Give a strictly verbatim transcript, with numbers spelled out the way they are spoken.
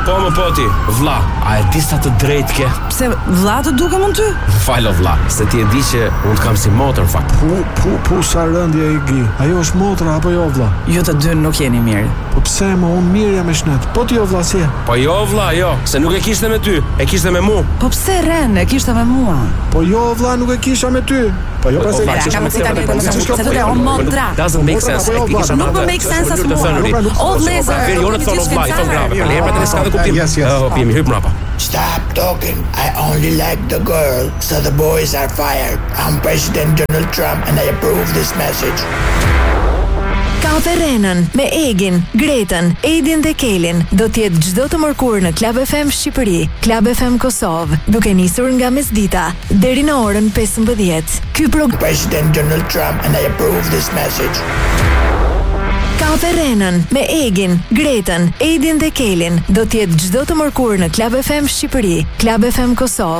Po më poti, vlla, a e di sa të drejtë ke? Pse vlla të dukem unë ty? Falo vlla, se ti e di që unë të kam si motër fakt. Pu, pu, pu, sa rëndje i gi. Ajo është motra apo jo vlla? Ju të dy nuk jeni mirë. Po pse më unë mirë jam me shnet? Po ti jo vlla si? Po jo vlla, jo, se nuk e kishte me ty, e kishte me mu. Po pse Ren, e kishte me mua? Po jo vlla, nuk e kisha me ty. Po jo pse Ja, kam cita tani do të thotë se do të motra. Doesn't make sense. Nuk më make sense as mua. O vlezë, Verione thonë vllai, thonë grave. Po lepra tani s'ka të kuptim. Yes, yes. Oh, pimi, hyp mrapa. Stop talking. I only like the girl, so the boys are fired. I'm President Donald Trump and I approve this message. Kafe Renën me Egin, Gretën, Edin dhe Kelin do t'jetë çdo të mërkur në Club F M Shqipëri, Club F M Kosovë, duke nisur nga mesdita deri në orën pesëmbëdhjetë. Ky program President Donald Trump and I approve this message. Kafe Renën me Egin, Gretën, Edin dhe Kelin do t'jetë çdo të mërkur në Club F M Shqipëri, Club F M Kosovë.